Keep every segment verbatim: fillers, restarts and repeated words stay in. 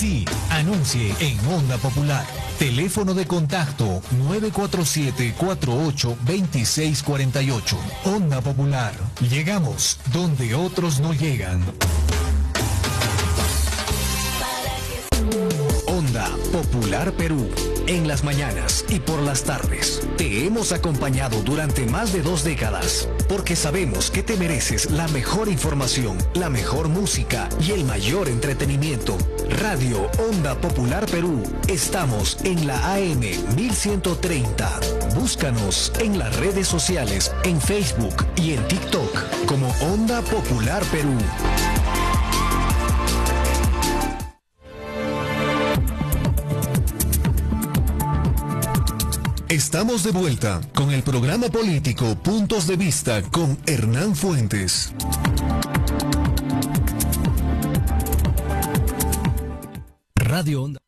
Sí, anuncie en Onda Popular. Teléfono de contacto nueve cuatro siete, cuatro ocho, dos seis cuatro ocho. Onda Popular. Llegamos donde otros no llegan. Onda Popular Perú. En las mañanas y por las tardes. Te hemos acompañado durante más de dos décadas, porque sabemos que te mereces la mejor información, la mejor música y el mayor entretenimiento. Radio Onda Popular Perú. Estamos en la A M mil ciento treinta. Búscanos en las redes sociales, en Facebook y en TikTok como Onda Popular Perú. Estamos de vuelta con el programa político Puntos de Vista con Hernán Fuentes. Radio Onda.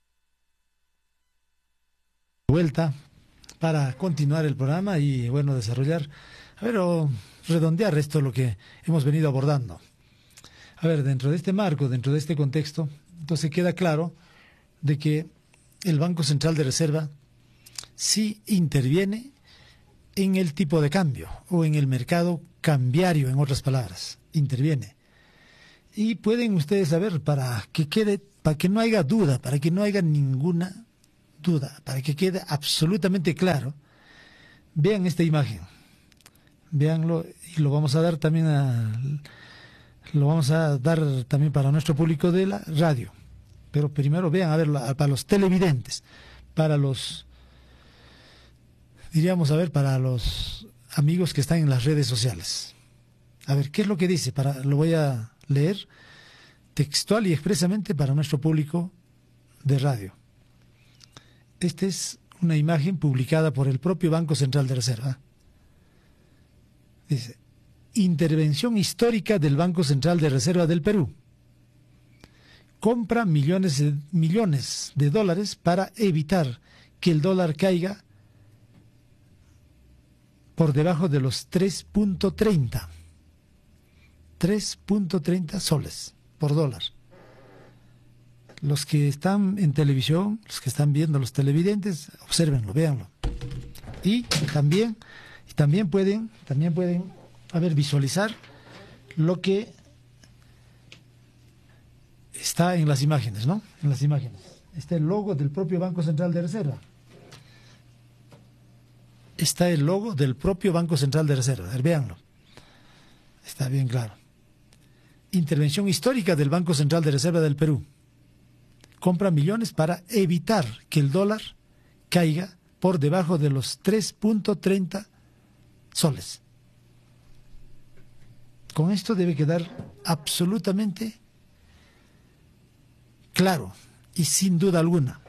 Vuelta para continuar el programa y, bueno, desarrollar, a ver, o redondear esto lo que hemos venido abordando. A ver, dentro de este marco, dentro de este contexto, entonces queda claro de que el Banco Central de Reserva sí interviene en el tipo de cambio o en el mercado cambiario, en otras palabras, interviene. Y pueden ustedes saber, para que quede, para que no haya duda, para que no haya ninguna duda, para que quede absolutamente claro, vean esta imagen, véanlo, y lo vamos a dar también a, lo vamos a dar también para nuestro público de la radio. Pero primero vean, a ver, para los televidentes, para los diríamos, a ver, para los amigos que están en las redes sociales. A ver, ¿qué es lo que dice? Para, lo voy a leer textual y expresamente para nuestro público de radio. Esta es una imagen publicada por el propio Banco Central de Reserva. Dice: intervención histórica del Banco Central de Reserva del Perú. Compra millones de, millones de dólares para evitar que el dólar caiga por debajo de los tres punto treinta. tres punto treinta soles por dólar. Los que están en televisión, los que están viendo, los televidentes, obsérvenlo, véanlo. Y también, y también pueden, también pueden, a ver, visualizar lo que está en las imágenes, ¿no? En las imágenes. Está el logo del propio Banco Central de Reserva. Está el logo del propio Banco Central de Reserva. A ver, véanlo. Está bien claro. Intervención histórica del Banco Central de Reserva del Perú. Compra millones para evitar que el dólar caiga por debajo de los tres punto treinta soles. Con esto debe quedar absolutamente claro y sin duda alguna.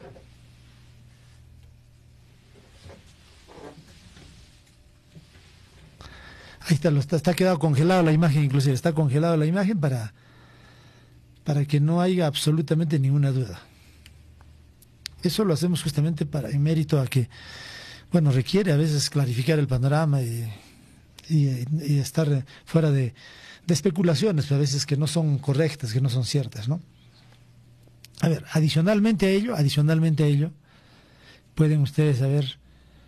Ahí está, lo está, está quedado congelada la imagen, inclusive está congelada la imagen para, para que no haya absolutamente ninguna duda. Eso lo hacemos justamente para, en mérito a que, bueno, requiere a veces clarificar el panorama y, y, y estar fuera de, de especulaciones, a veces que no son correctas, que no son ciertas, ¿no? A ver, adicionalmente a ello, adicionalmente a ello, pueden ustedes, a ver,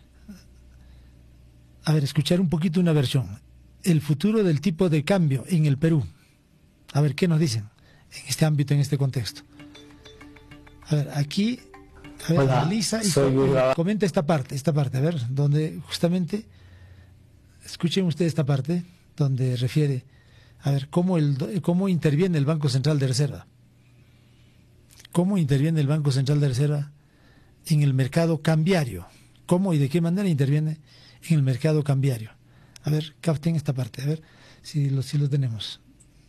a ver, escuchar un poquito una versión. El futuro del tipo de cambio en el Perú. A ver, ¿qué nos dicen en este ámbito, en este contexto? A ver, aquí, a ver, Hola, analiza y soy com Luis. comenta esta parte, esta parte, a ver, donde justamente, escuchen ustedes esta parte, donde refiere, a ver, cómo, el, cómo interviene el Banco Central de Reserva. ¿Cómo interviene el Banco Central de Reserva en el mercado cambiario? ¿Cómo y de qué manera interviene en el mercado cambiario? A ver, capten esta parte, a ver si lo, si lo tenemos.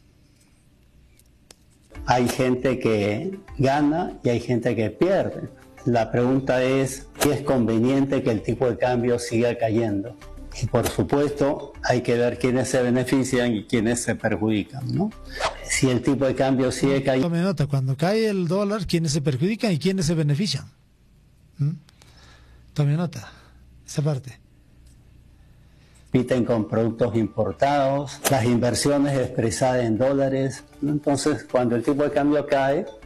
Hay gente que gana y hay gente que pierde. La pregunta es si es conveniente que el tipo de cambio siga cayendo. Y por supuesto hay que ver quiénes se benefician y quiénes se perjudican, ¿no? Si el tipo de cambio sigue cayendo... Tome nota, cuando cae el dólar, ¿quiénes se perjudican y quiénes se benefician? ¿Mm? Tome nota, esa parte. Compiten con productos importados, las inversiones expresadas en dólares. Entonces, cuando el tipo de cambio cae,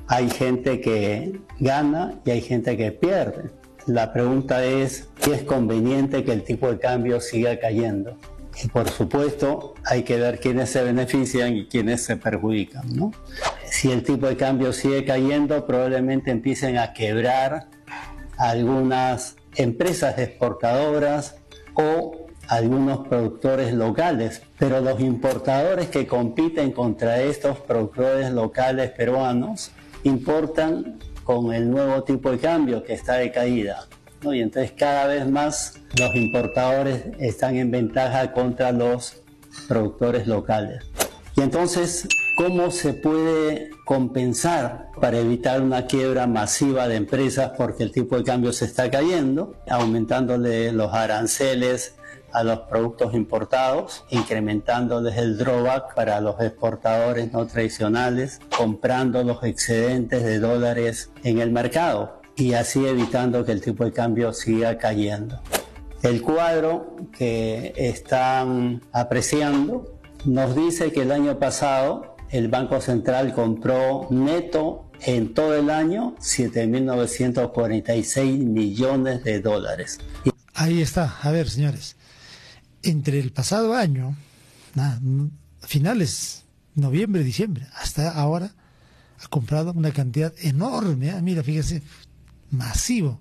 hay gente que gana y hay gente que pierde. La pregunta es si es conveniente que el tipo de cambio siga cayendo. Y por supuesto hay que ver quiénes se benefician y quiénes se perjudican, ¿no? Si el tipo de cambio sigue cayendo, probablemente empiecen a quebrar algunas empresas exportadoras o algunos productores locales, pero los importadores que compiten contra estos productores locales peruanos importan con el nuevo tipo de cambio que está de caída, ¿no? Y entonces cada vez más los importadores están en ventaja contra los productores locales. Y entonces, ¿cómo se puede compensar para evitar una quiebra masiva de empresas porque el tipo de cambio se está cayendo? Aumentándole los aranceles a los productos importados, incrementándoles el drawback para los exportadores no tradicionales, comprando los excedentes de dólares en el mercado y así evitando que el tipo de cambio siga cayendo. El cuadro que están apreciando nos dice que el año pasado el Banco Central compró neto en todo el año siete mil novecientos cuarenta y seis millones de dólares. Ahí está. A ver, señores. Entre el pasado año, nada, finales noviembre, diciembre, hasta ahora, ha comprado una cantidad enorme. ¿eh? Mira, fíjese, masivo.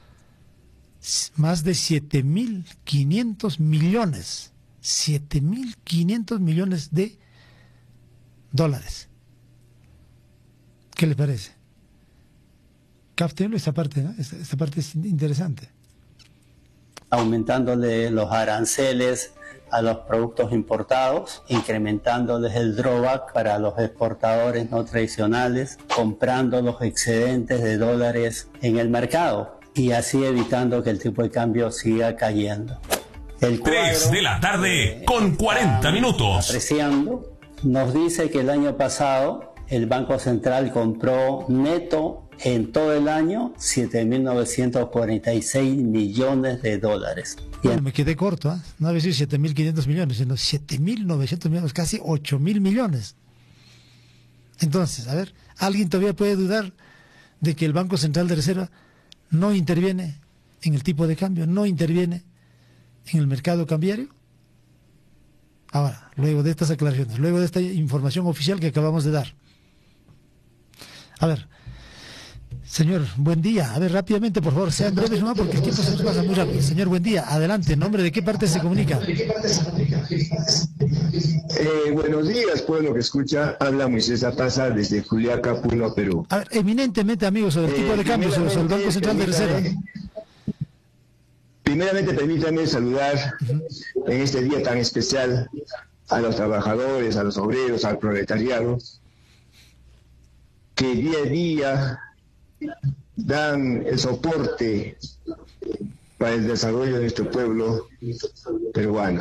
Más de siete mil quinientos millones. siete mil quinientos millones de dólares. ¿Qué le parece? Cáptenlo esta parte, ¿no? Esta, esta parte es interesante. Aumentándole los aranceles a los productos importados, incrementándoles el drawback para los exportadores no tradicionales, comprando los excedentes de dólares en el mercado y así evitando que el tipo de cambio siga cayendo. El tres de la tarde con cuarenta minutos. Apreciando, nos dice que el año pasado el Banco Central compró neto en todo el año siete mil novecientos cuarenta y seis millones de dólares. Bueno, me quedé corto, ¿eh? No había sido siete mil quinientos millones, sino siete mil novecientos millones, casi ocho mil millones. Entonces, a ver, ¿alguien todavía puede dudar de que el Banco Central de Reserva no interviene en el tipo de cambio, no interviene en el mercado cambiario? Ahora, luego de estas aclaraciones, luego de esta información oficial que acabamos de dar. A ver, señor, buen día. A ver, rápidamente, por favor, sean breves nomás porque el tiempo se nos pasa muy rápido. Señor, buen día. Adelante, ¿en nombre de qué parte se comunica? Eh, buenos días, pueblo que escucha. Habla Moisés Apaza desde Juliaca, Puno, Perú. A ver, eminentemente, amigos, sobre el tipo Eh, de cambio, sobre, sobre el Banco Central de Reserva. Primeramente, permítanme saludar uh-huh. en este día tan especial a los trabajadores, a los obreros, al proletariado, que día a día dan el soporte para el desarrollo de nuestro pueblo peruano.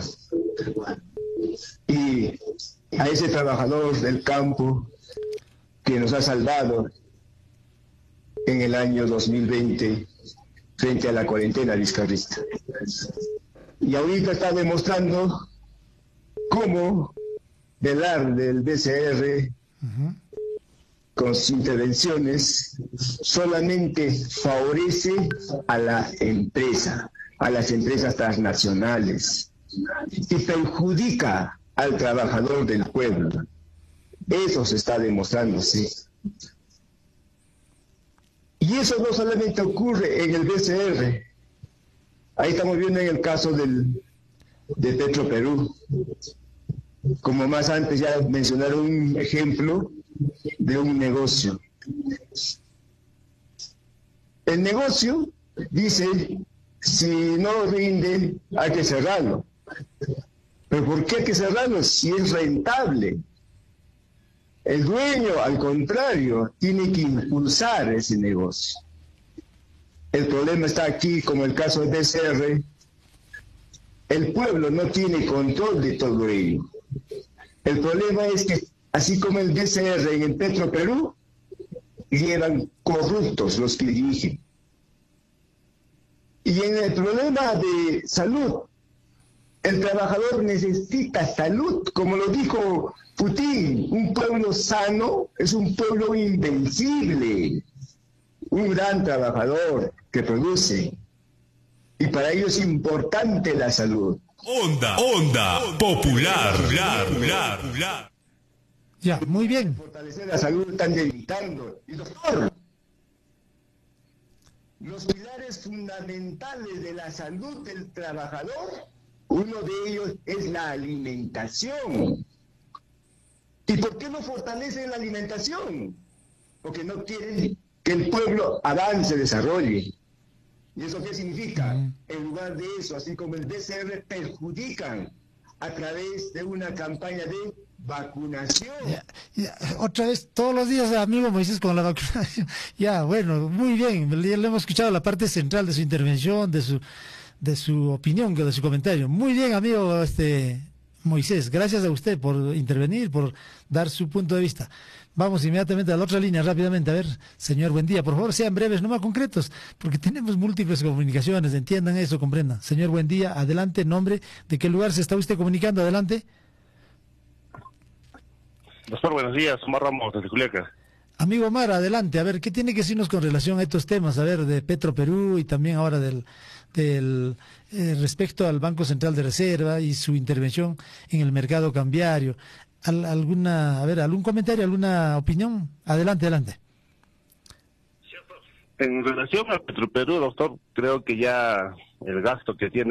Y a ese trabajador del campo que nos ha salvado en el año dos mil veinte frente a la cuarentena vizcarrista. Y ahorita está demostrando cómo del A R, del B C R, uh-huh. con sus intervenciones, solamente favorece a la empresa, a las empresas transnacionales, y perjudica al trabajador del pueblo. Eso se está demostrando, sí. Y eso no solamente ocurre en el B C R. Ahí estamos viendo en el caso del, de Petroperú. Como más antes ya mencionaron un ejemplo de un negocio. El negocio dice, si no rinde, hay que cerrarlo. ¿Pero por qué hay que cerrarlo si es rentable? El dueño, al contrario, tiene que impulsar ese negocio. El problema está aquí, como el caso del B C R. El pueblo no tiene control de todo ello. El problema es que, así como el B C R en el Petroperú, llevan corruptos los que dirigen. Y en el problema de salud, El trabajador necesita salud, como lo dijo Putin, un pueblo sano es un pueblo invencible, un gran trabajador que produce, y para ello es importante la salud. Onda, onda, popular, popular, popular, popular. Ya, muy bien. Fortalecer la salud están debilitando. Y doctor, los pilares fundamentales de la salud del trabajador, uno de ellos es la alimentación. ¿Y por qué no fortalecen la alimentación? Porque no quieren que el pueblo avance, desarrolle. ¿Y eso qué significa? Mm. En lugar de eso, así como el B C R, perjudican a través de una campaña de vacunación. Ya, ya, otra vez, todos los días, amigo Moisés, con la vacunación. Ya, bueno, muy bien. Ya le hemos escuchado la parte central de su intervención, de su de su opinión, de su comentario. Muy bien, amigo este Moisés. Gracias a usted por intervenir, por dar su punto de vista. Vamos inmediatamente a la otra línea, rápidamente. A ver, señor, buen día. Por favor, sean breves, no más concretos, porque tenemos múltiples comunicaciones. Entiendan eso, comprendan. Señor, buen día. Adelante, nombre, de qué lugar se está usted comunicando. Adelante. Doctor, buenos días. Omar Ramos, desde Juliaca. Amigo Omar, adelante. A ver, ¿qué tiene que decirnos con relación a estos temas? A ver, de Petro Perú y también ahora del, del eh, respecto al Banco Central de Reserva y su intervención en el mercado cambiario. Al, alguna, a ver, algún comentario, alguna opinión. Adelante, adelante. En relación a Petro Perú, doctor, creo que ya el gasto que tiene